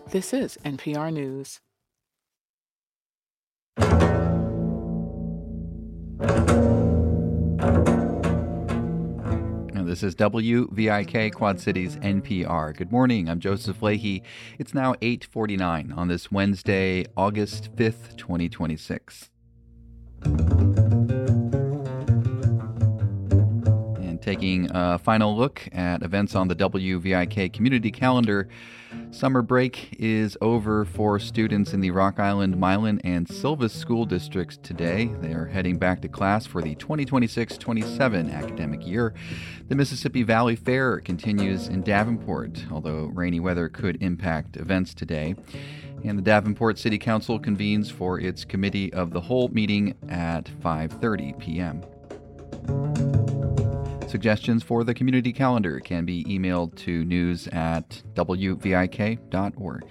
This is NPR News. This is WVIK Quad Cities NPR. Good morning. I'm Joseph Leahy. It's now 8:49 on this Wednesday, August 5th, 2026. And taking a final look at events on the WVIK community calendar, summer break is over for students in the Rock Island, Milan, and Silvis school districts today. They are heading back to class for the 2026-27 academic year. The Mississippi Valley Fair continues in Davenport, although rainy weather could impact events today. And the Davenport City Council convenes for its Committee of the Whole meeting at 5:30 p.m. Suggestions for the community calendar can be emailed to news@wvik.org.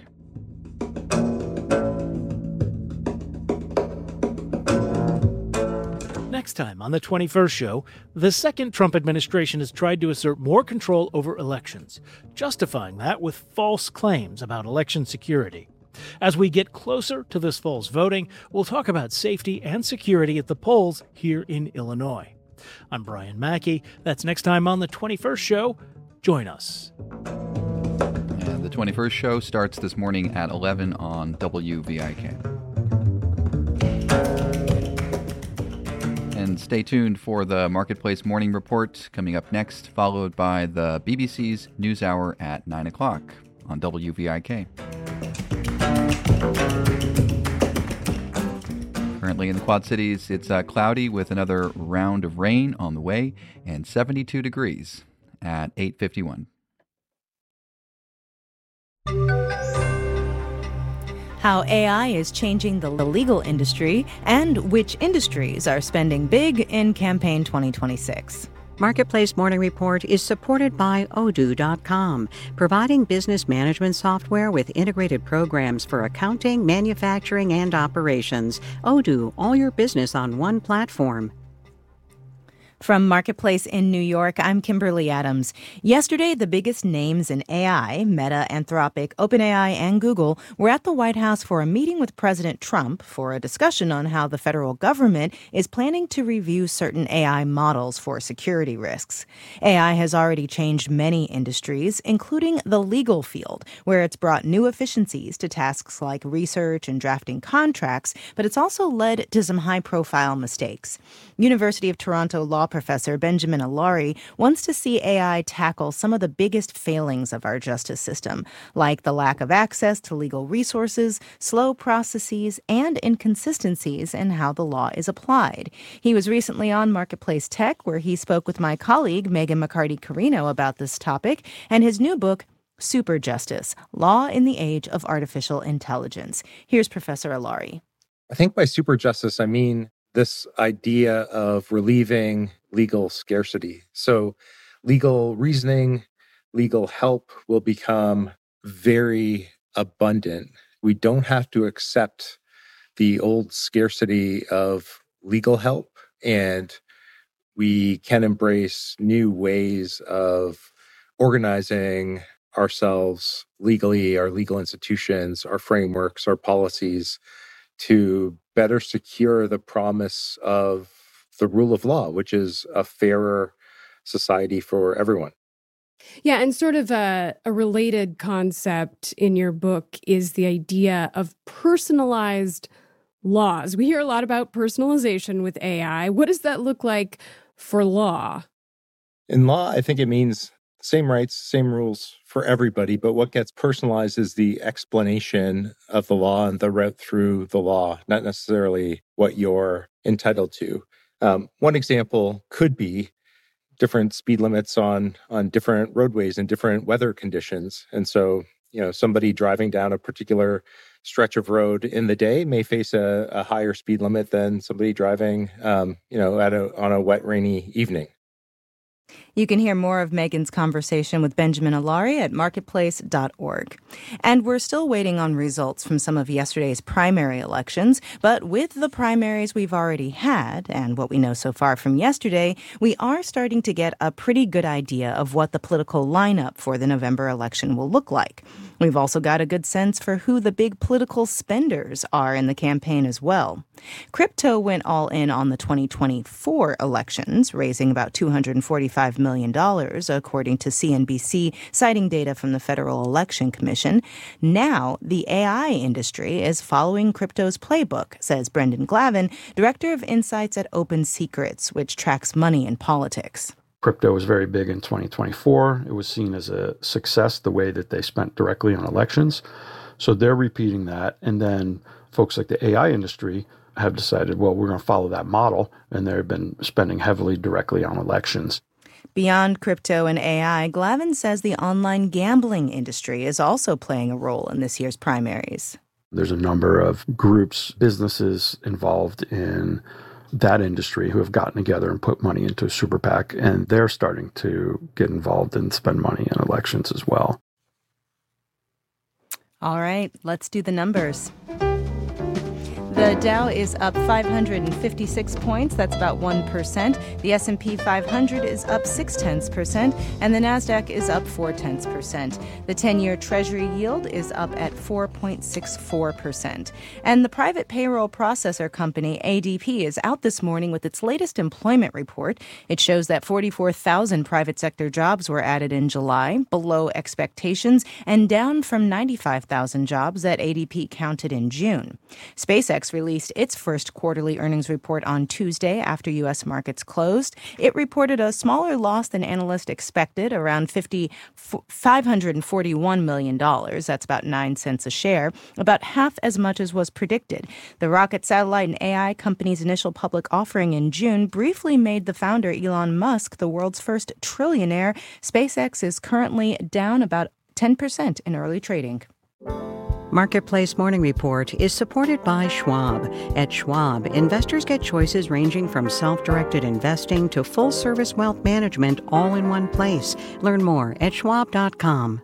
Next time on the 21st show, the second Trump administration has tried to assert more control over elections, justifying that with false claims about election security. As we get closer to this fall's voting, we'll talk about safety and security at the polls here in Illinois. I'm Brian Mackey. That's next time on the 21st show. Join us. And the 21st show starts this morning at 11 on WVIK. And stay tuned for the Marketplace Morning Report coming up next, followed by the BBC's NewsHour at 9 o'clock on WVIK. Currently in the Quad Cities, it's cloudy with another round of rain on the way and 72 degrees at 8:51. How AI is changing the legal industry and which industries are spending big in campaign 2026. Marketplace Morning Report is supported by Odoo.com, providing business management software with integrated programs for accounting, manufacturing, and operations. Odoo, all your business on one platform. From Marketplace in New York, I'm Kimberly Adams. Yesterday, the biggest names in AI, Meta, Anthropic, OpenAI, and Google, were at the White House for a meeting with President Trump for a discussion on how the federal government is planning to review certain AI models for security risks. AI has already changed many industries, including the legal field, where it's brought new efficiencies to tasks like research and drafting contracts, but it's also led to some high-profile mistakes. University of Toronto law professor Benjamin Allori wants to see AI tackle some of the biggest failings of our justice system, like the lack of access to legal resources, slow processes, and inconsistencies in how the law is applied. He was recently on Marketplace Tech, where he spoke with my colleague Megan McCarty-Carino about this topic and his new book, Super Justice: Law in the Age of Artificial Intelligence. Here's Professor Allori. I think by super justice, I mean this idea of relieving legal scarcity. So legal reasoning, legal help will become very abundant. We don't have to accept the old scarcity of legal help, and we can embrace new ways of organizing ourselves legally, our legal institutions, our frameworks, our policies, to better secure the promise of the rule of law, which is a fairer society for everyone. Yeah, and sort of a related concept in your book is the idea of personalized laws. We hear a lot about personalization with AI. What does that look like for law? In law, I think it means same rights, same rules for everybody, but what gets personalized is the explanation of the law and the route through the law, not necessarily what you're entitled to. One example could be different speed limits on different roadways and different weather conditions. And so, somebody driving down a particular stretch of road in the day may face a higher speed limit than somebody driving, on a wet, rainy evening. You can hear more of Megan's conversation with Benjamin Allari at marketplace.org. And we're still waiting on results from some of yesterday's primary elections, but with the primaries we've already had and what we know so far from yesterday, we are starting to get a pretty good idea of what the political lineup for the November election will look like. We've also got a good sense for who the big political spenders are in the campaign as well. Crypto went all in on the 2024 elections, raising about $245 million, according to CNBC, citing data from the Federal Election Commission. Now, the AI industry is following crypto's playbook, says Brendan Glavin, director of insights at Open Secrets, which tracks money in politics. Crypto was very big in 2024. It was seen as a success, the way that they spent directly on elections. So they're repeating that. And then folks like the AI industry have decided, well, we're going to follow that model. And they've been spending heavily directly on elections. Beyond crypto and AI, Glavin says the online gambling industry is also playing a role in this year's primaries. There's a number of groups, businesses involved in that industry who have gotten together and put money into a super PAC, and they're starting to get involved and spend money in elections as well. All right, let's do the numbers. The Dow is up 556 points. That's about 1%. The S&P 500 is up 0.6%, and the Nasdaq is up 0.4%. The 10-year Treasury yield is up at 4.64%. And the private payroll processor company ADP is out this morning with its latest employment report. It shows that 44,000 private sector jobs were added in July, below expectations, and down from 95,000 jobs that ADP counted in June. SpaceX released its first quarterly earnings report on Tuesday after U.S. markets closed. It reported a smaller loss than analysts expected, around $541 million. That's about 9 cents a share, about half as much as was predicted. The rocket, satellite, and AI company's initial public offering in June briefly made the founder, Elon Musk, the world's first trillionaire. SpaceX is currently down about 10% in early trading. Marketplace Morning Report is supported by Schwab. At Schwab, investors get choices ranging from self-directed investing to full-service wealth management all in one place. Learn more at schwab.com.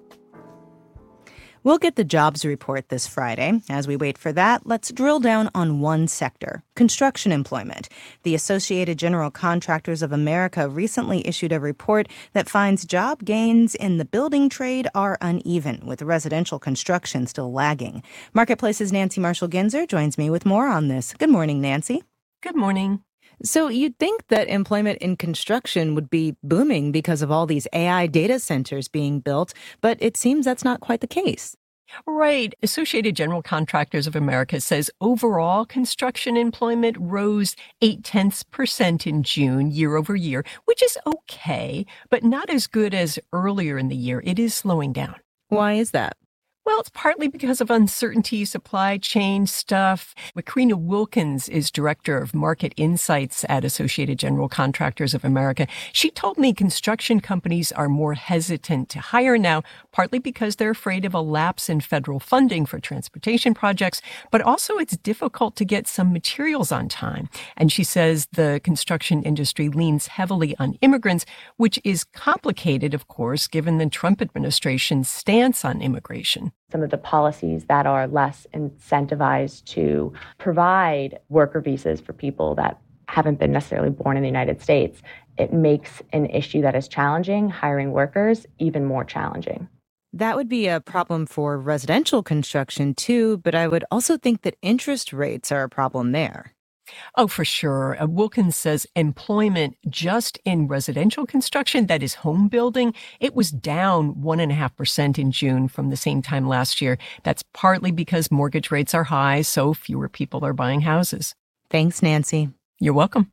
We'll get the jobs report this Friday. As we wait for that, let's drill down on one sector, construction employment. The Associated General Contractors of America recently issued a report that finds job gains in the building trade are uneven, with residential construction still lagging. Marketplace's Nancy Marshall-Genzer joins me with more on this. Good morning, Nancy. Good morning. So you'd think that employment in construction would be booming because of all these AI data centers being built, but it seems that's not quite the case. Right. Associated General Contractors of America says overall construction employment rose 0.8% in June year over year, which is okay, but not as good as earlier in the year. It is slowing down. Why is that? Well, it's partly because of uncertainty, supply chain stuff. Macrina Wilkins is director of market insights at Associated General Contractors of America. She told me construction companies are more hesitant to hire now, partly because they're afraid of a lapse in federal funding for transportation projects, but also it's difficult to get some materials on time. And she says the construction industry leans heavily on immigrants, which is complicated, of course, given the Trump administration's stance on immigration. Some of the policies that are less incentivized to provide worker visas for people that haven't been necessarily born in the United States, it makes an issue that is challenging, hiring workers, even more challenging. That would be a problem for residential construction, too, but I would also think that interest rates are a problem there. Oh, for sure. Wilkins says employment just in residential construction, that is home building, it was down 1.5% in June from the same time last year. That's partly because mortgage rates are high, so fewer people are buying houses. Thanks, Nancy. You're welcome.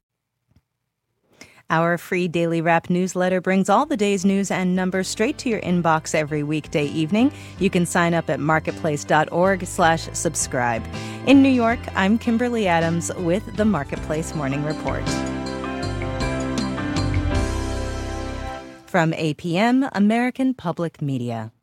Our free Daily Wrap newsletter brings all the day's news and numbers straight to your inbox every weekday evening. You can sign up at marketplace.org/subscribe. In New York, I'm Kimberly Adams with the Marketplace Morning Report. From APM, American Public Media.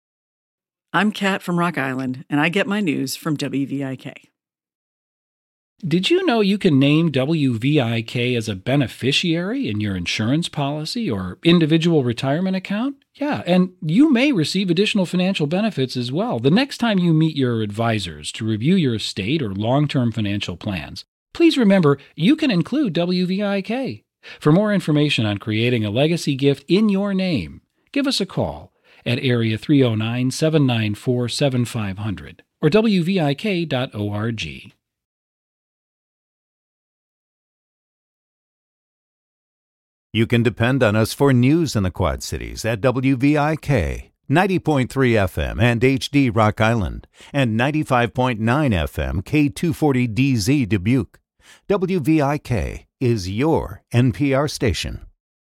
I'm Kat from Rock Island, and I get my news from WVIK. Did you know you can name WVIK as a beneficiary in your insurance policy or individual retirement account? Yeah, and you may receive additional financial benefits as well the next time you meet your advisors to review your estate or long-term financial plans. Please remember, you can include WVIK. For more information on creating a legacy gift in your name, give us a call at area 309-794-7500 or wvik.org. You can depend on us for news in the Quad Cities at WVIK, 90.3 FM and HD Rock Island, and 95.9 FM K240DZ Dubuque. WVIK is your NPR station.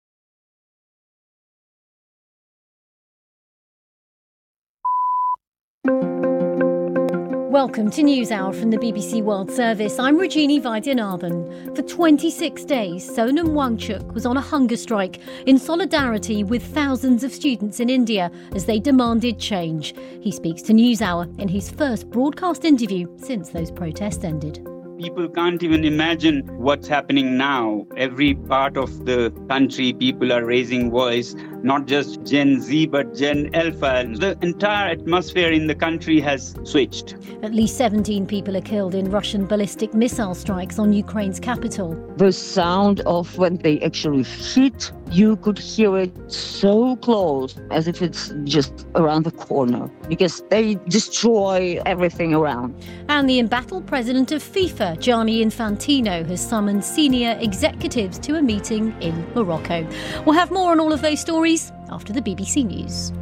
Welcome to NewsHour from the BBC World Service. I'm Rajini Vaidyanathan. For 26 days, Sonam Wangchuk was on a hunger strike in solidarity with thousands of students in India as they demanded change. He speaks to NewsHour in his first broadcast interview since those protests ended. People can't even imagine what's happening now. Every part of the country, people are raising voice, not just Gen Z, but Gen Alpha. The entire atmosphere in the country has switched. At least 17 people are killed in Russian ballistic missile strikes on Ukraine's capital. The sound of when they actually hit, you could hear it so close, as if it's just around the corner, because they destroy everything around. And the embattled president of FIFA, Gianni Infantino, has summoned senior executives to a meeting in Morocco. We'll have more on all of those stories after the BBC News.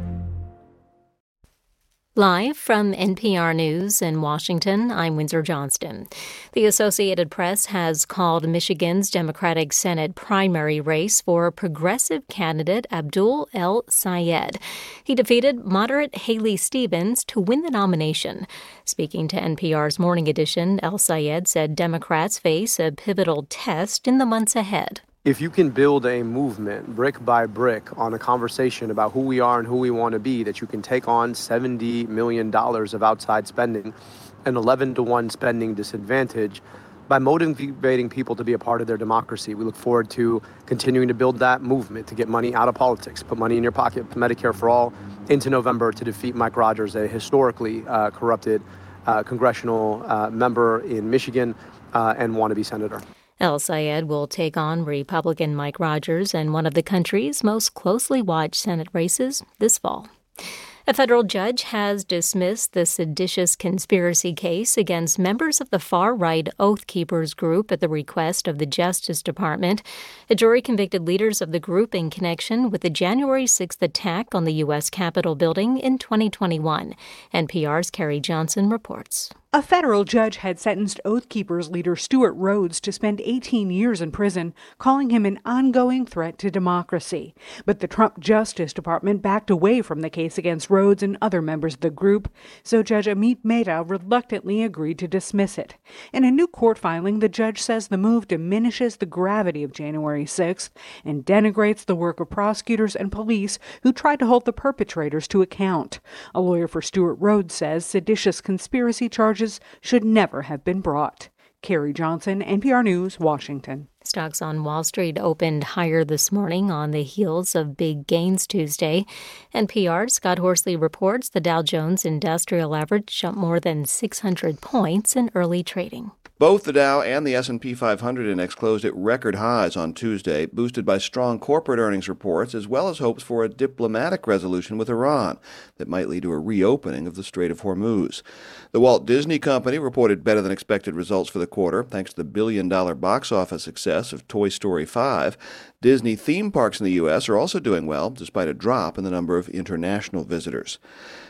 Live from NPR News in Washington, I'm Windsor Johnston. The Associated Press has called Michigan's Democratic Senate primary race for progressive candidate Abdul El-Sayed. He defeated moderate Haley Stevens to win the nomination. Speaking to NPR's Morning Edition, El-Sayed said Democrats face a pivotal test in the months ahead. If you can build a movement brick by brick on a conversation about who we are and who we want to be, that you can take on $70 million of outside spending, an 11-to-1 spending disadvantage, by motivating people to be a part of their democracy. We look forward to continuing to build that movement, to get money out of politics, put money in your pocket, Medicare for all, into November to defeat Mike Rogers, a historically corrupted congressional member in Michigan and wannabe senator. El-Sayed will take on Republican Mike Rogers in one of the country's most closely watched Senate races this fall. A federal judge has dismissed the seditious conspiracy case against members of the far-right Oath Keepers group at the request of the Justice Department. A jury convicted leaders of the group in connection with the January 6th attack on the U.S. Capitol building in 2021. NPR's Carrie Johnson reports. A federal judge had sentenced Oath Keepers leader Stuart Rhodes to spend 18 years in prison, calling him an ongoing threat to democracy. But the Trump Justice Department backed away from the case against Rhodes and other members of the group, so Judge Amit Mehta reluctantly agreed to dismiss it. In a new court filing, the judge says the move diminishes the gravity of January 6th and denigrates the work of prosecutors and police who tried to hold the perpetrators to account. A lawyer for Stuart Rhodes says seditious conspiracy charges should never have been brought. Carrie Johnson, NPR News, Washington. Stocks on Wall Street opened higher this morning on the heels of big gains Tuesday. NPR's Scott Horsley reports the Dow Jones Industrial Average jumped more than 600 points in early trading. Both the Dow and the S&P 500 index closed at record highs on Tuesday, boosted by strong corporate earnings reports as well as hopes for a diplomatic resolution with Iran that might lead to a reopening of the Strait of Hormuz. The Walt Disney Company reported better than expected results for the quarter thanks to the billion-dollar box office success of Toy Story 5. Disney theme parks in the U.S. are also doing well, despite a drop in the number of international visitors.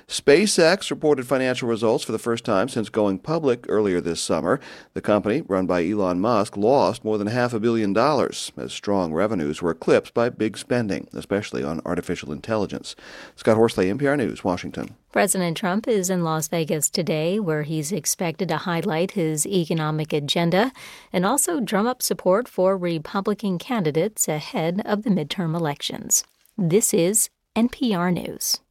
SpaceX reported financial results for the first time since going public earlier this summer. The company, run by Elon Musk, lost more than $500 million as strong revenues were eclipsed by big spending, especially on artificial intelligence. Scott Horsley, NPR News, Washington. President Trump is in Las Vegas today, where he's expected to highlight his economic agenda and also drum up support for Republican candidates ahead of the midterm elections. This is NPR News.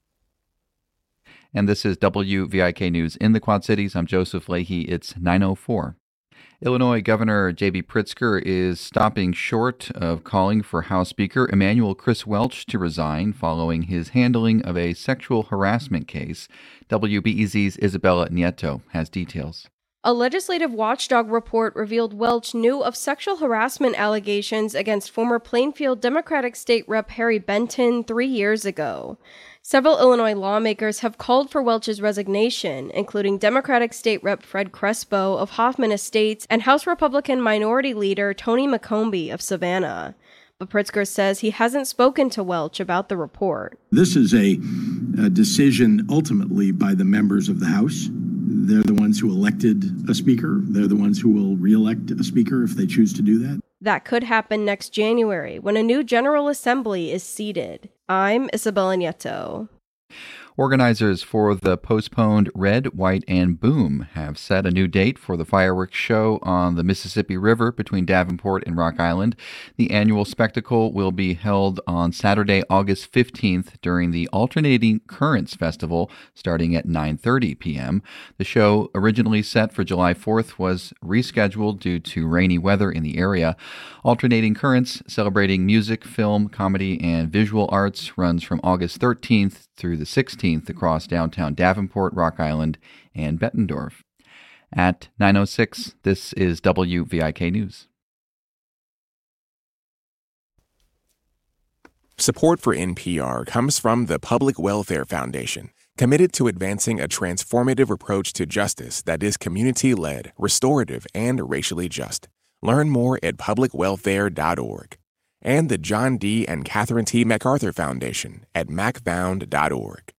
And this is WVIK News in the Quad Cities. I'm Joseph Leahy. It's 9:04. Illinois Governor J.B. Pritzker is stopping short of calling for House Speaker Emanuel Chris Welch to resign following his handling of a sexual harassment case. WBEZ's Isabella Nieto has details. A legislative watchdog report revealed Welch knew of sexual harassment allegations against former Plainfield Democratic State Rep. Harry Benton 3 years ago. Several Illinois lawmakers have called for Welch's resignation, including Democratic State Rep. Fred Crespo of Hoffman Estates and House Republican Minority Leader Tony McCombie of Savannah. But Pritzker says he hasn't spoken to Welch about the report. This is a decision ultimately by the members of the House. They're the ones who elected a speaker. They're the ones who will re-elect a speaker if they choose to do that. That could happen next January when a new General Assembly is seated. I'm Isabella Nieto. Organizers for the postponed Red, White, and Boom have set a new date for the fireworks show on the Mississippi River between Davenport and Rock Island. The annual spectacle will be held on Saturday, August 15th during the Alternating Currents Festival starting at 9:30 p.m. The show, originally set for July 4th, was rescheduled due to rainy weather in the area. Alternating Currents, celebrating music, film, comedy, and visual arts, runs from August 13th through the 16th across downtown Davenport, Rock Island, and Bettendorf. At 9:06, this is WVIK News. Support for NPR comes from the Public Welfare Foundation, committed to advancing a transformative approach to justice that is community-led, restorative, and racially just. Learn more at publicwelfare.org. And the John D. and Catherine T. MacArthur Foundation at macfound.org.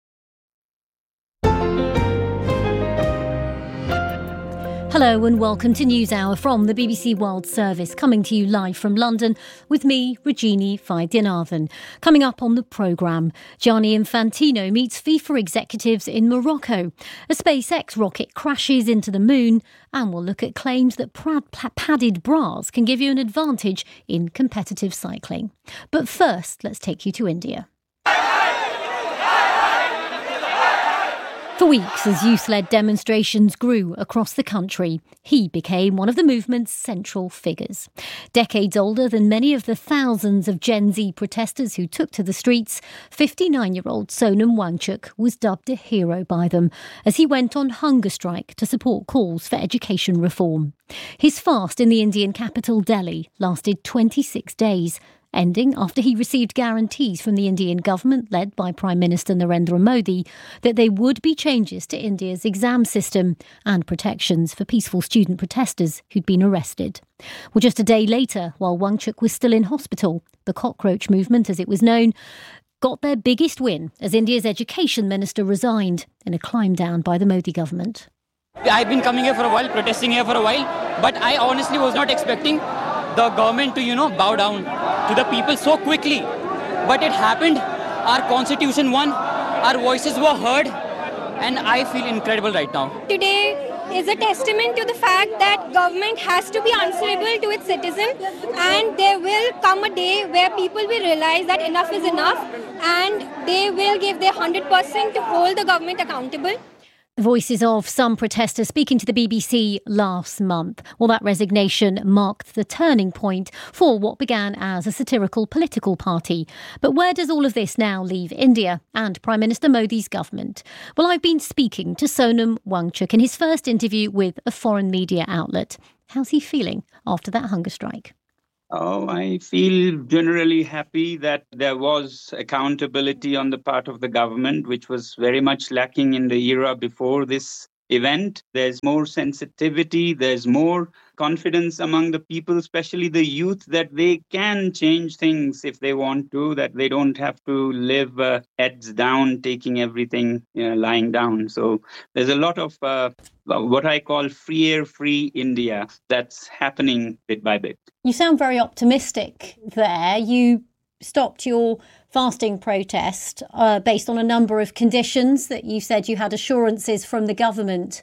Hello and welcome to NewsHour from the BBC World Service, coming to you live from London with me, Rajini Vaidyanathan. Coming up on the programme, Gianni Infantino meets FIFA executives in Morocco. A SpaceX rocket crashes into the moon, and we'll look at claims that padded bras can give you an advantage in competitive cycling. But first, let's take you to India. For weeks, as youth-led demonstrations grew across the country, he became one of the movement's central figures. Decades older than many of the thousands of Gen Z protesters who took to the streets, 59-year-old Sonam Wangchuk was dubbed a hero by them as he went on hunger strike to support calls for education reform. His fast in the Indian capital, Delhi, lasted 26 days, ending after he received guarantees from the Indian government, led by Prime Minister Narendra Modi, that there would be changes to India's exam system and protections for peaceful student protesters who'd been arrested. Well, just a day later, while Wangchuk was still in hospital, the cockroach movement, as it was known, got their biggest win as India's education minister resigned in a climb down by the Modi government. I've been coming here for a while, protesting here for a while, but I honestly was not expecting the government to, bow down to the people so quickly. But it happened. Our constitution won. Our voices were heard. And I feel incredible right now. Today is a testament to the fact that government has to be answerable to its citizens. And there will come a day where people will realize that enough is enough. And they will give their 100% to hold the government accountable. The voices of some protesters speaking to the BBC last month. Well, that resignation marked the turning point for what began as a satirical political party. But where does all of this now leave India and Prime Minister Modi's government? Well, I've been speaking to Sonam Wangchuk in his first interview with a foreign media outlet. How's he feeling after that hunger strike? Oh, I feel generally happy that there was accountability on the part of the government, which was very much lacking in the era before this event. There's more sensitivity, there's more confidence among the people, especially the youth, that they can change things if they want to, that they don't have to live heads down, taking everything lying down. So there's a lot of what I call free air, free India that's happening bit by bit. You sound very optimistic there. You stopped your fasting protest based on a number of conditions that you said you had assurances from the government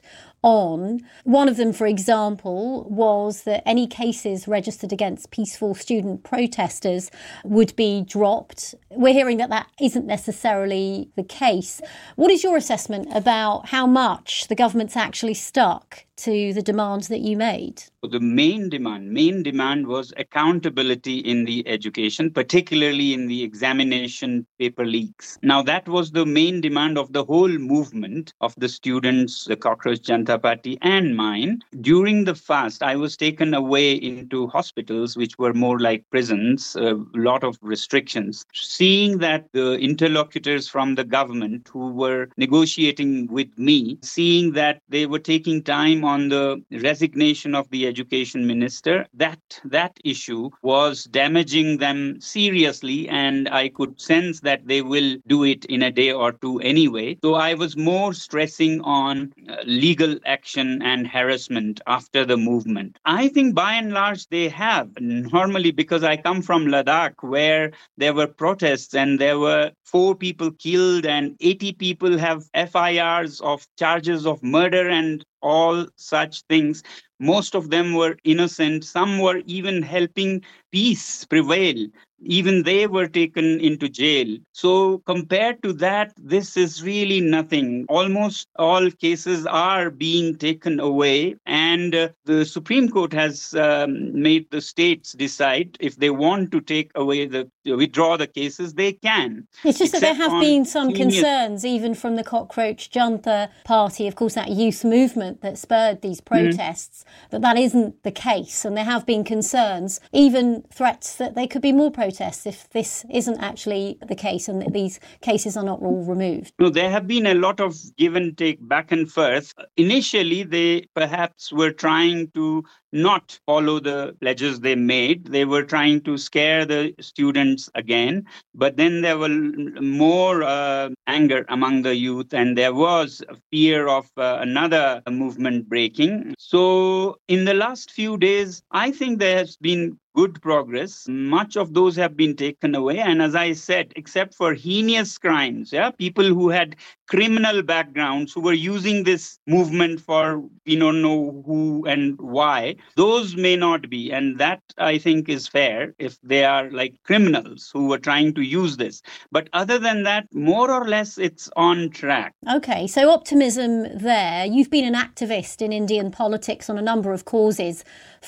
on. One of them, for example, was that any cases registered against peaceful student protesters would be dropped. We're hearing that that isn't necessarily the case. What is your assessment about how much the government's actually stuck to the demands that you made? The main demand was accountability in the education, particularly in the examination paper leaks. Now, that was the main demand of the whole movement of the students, the Cockroach Janata Party and mine. During the fast, I was taken away into hospitals, which were more like prisons, a lot of restrictions. Seeing that the interlocutors from the government who were negotiating with me, seeing that they were taking time on the resignation of the education minister, that issue was damaging them seriously, and I could sense that they will do it in a day or two anyway. So I was more stressing on legal action and harassment after the movement. I think by and large they have. Normally, because I come from Ladakh, where there were protests and there were 4 people killed and 80 people have FIRs of charges of murder and all such things. Most of them were innocent. Some were even helping peace prevail. Even they were taken into jail. So compared to that, this is really nothing. Almost all cases are being taken away, and the Supreme Court has made the states decide if they want to take away withdraw the cases, they can. It's just that there have been some concerns, even from the Cockroach Janata Party, of course, that youth movement that spurred these protests, that isn't the case. And there have been concerns, even threats that there could be more protests if this isn't actually the case and that these cases are not all removed. No, there have been a lot of give and take, back and forth. Initially, they perhaps were trying to not follow the pledges they made. They were trying to scare the students again. But then there were more anger among the youth, and there was a fear of another movement breaking. So in the last few days, I think there has been good progress. Much of those have been taken away. And as I said, except for heinous crimes, people who had criminal backgrounds, who were using this movement for we don't know who and why, those may not be. And that, I think, is fair if they are like criminals who were trying to use this. But other than that, more or less, it's on track. OK, so optimism there. You've been an activist in Indian politics on a number of causes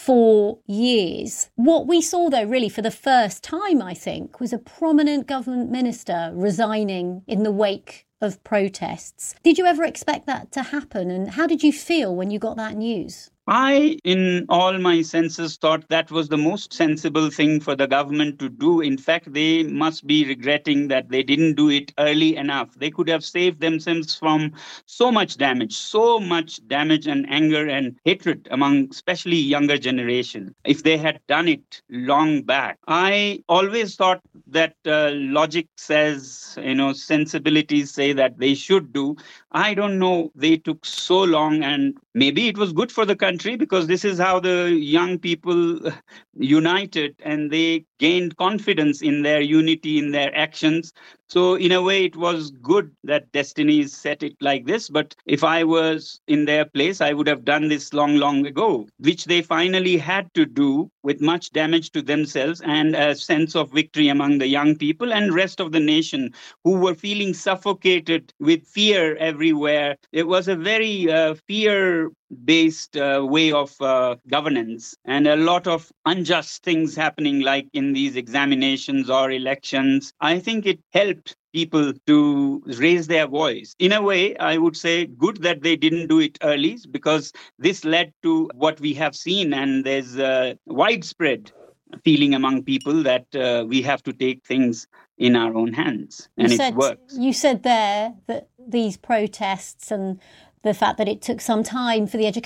for years. What we saw, though, really for the first time, I think, was a prominent government minister resigning in the wake of protests. Did you ever expect that to happen? And how did you feel when you got that news? I, in all my senses, thought that was the most sensible thing for the government to do. In fact, they must be regretting that they didn't do it early enough. They could have saved themselves from so much damage and anger and hatred among especially younger generation if they had done it long back. I always thought that logic says, sensibilities say that they should do. I don't know. They took so long, and maybe it was good for the country because this is how the young people united and they gained confidence in their unity, in their actions. So in a way, it was good that destiny set it like this. But if I was in their place, I would have done this long ago, which they finally had to do with much damage to themselves and a sense of victory among the young people and rest of the nation who were feeling suffocated with fear everywhere. It was a very fear-based way of governance, and a lot of unjust things happening like in these examinations or elections. I think it helped people to raise their voice. In a way, I would say good that they didn't do it early because this led to what we have seen, and there's a widespread feeling among people that we have to take things in our own hands, and it works. You said there that these protests and the fact that it took some time for the education